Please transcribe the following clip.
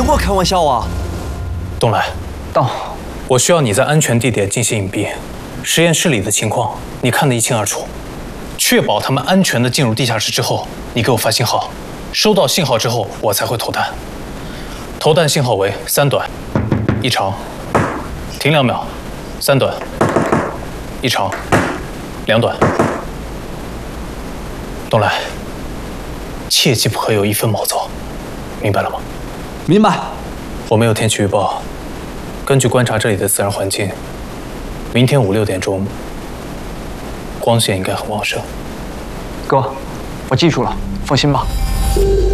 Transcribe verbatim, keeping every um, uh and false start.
莫开玩笑啊！ 东来， 到， 我需要你在安全地点进行隐蔽，实验室里的情况你看得一清二楚，确保他们安全地进入地下室之后，你给我发信号，收到信号之后我才会投弹。投弹信号为三短一长，停两秒，三短一长，两短。东来，切记不可有一分毛躁，明白了吗？ 明白。 我没有天气预报，根据观察这里的自然环境，明天五六点钟，光线应该很旺盛。 哥，我记住了，放心吧。